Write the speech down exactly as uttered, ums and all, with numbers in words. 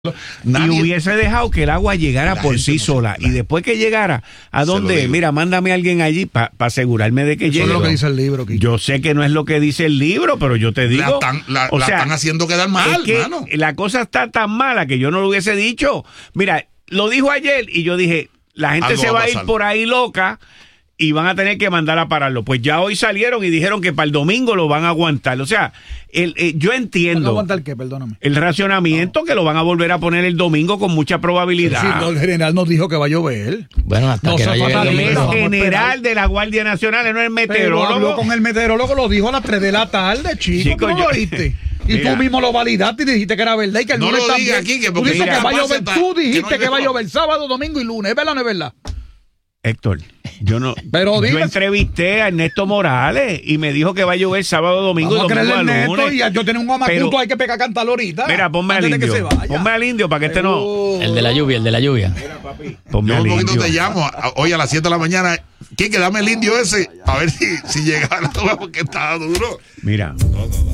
Nadie, y hubiese dejado que el agua llegara por sí no sola. La, y después que llegara, ¿a dónde? Mira, mándame a alguien allí para pa asegurarme de que Eso llegue. Eso es lo que dice el libro, Kiko. Yo sé que no es lo que dice el libro, pero yo te digo. La están, la, o la sea, están haciendo quedar mal, es que mano. La cosa está tan mala que yo no lo hubiese dicho. Mira, lo dijo ayer y yo dije, la gente Algo se va a, a ir por ahí loca y van a tener que mandar a pararlo. Pues ya hoy salieron y dijeron que para el domingo lo van a aguantar. O sea, el, eh, yo entiendo. ¿Van a aguantar qué? Perdóname. El racionamiento, no. que lo van a volver a poner el domingo con mucha probabilidad. Sí, no, el general nos dijo que va a llover. Bueno, hasta no, que no llegue el general de la Guardia Nacional, no el meteorólogo. Pero habló con el meteorólogo, lo dijo a las tres de la tarde, chico. chico ¿Tú no yo... lo oíste? Y mira, tú mismo lo validaste y dijiste que era verdad y que el no lunes lo también. Diga aquí, que tú dices mira, que va a llover, tú dijiste que, no que va a llover sábado, domingo y lunes. ¿Es verdad o no es verdad? Héctor, yo no. Pero yo entrevisté a Ernesto Morales y me dijo que va a llover sábado, domingo Vamos y domingo a Ernesto, lunes. Y yo tengo un guamacuto, hay que pegar cantar ahorita. Mira, ponme al indio. Ponme al indio para que este no. El de la lluvia, el de la lluvia. Mira, papi. Ponme yo al un poquito indio. te llamo hoy a las siete de la mañana. ¿Quién que dame el indio ese? A ver si, si llega la toma porque está duro. Mira. No, no, no.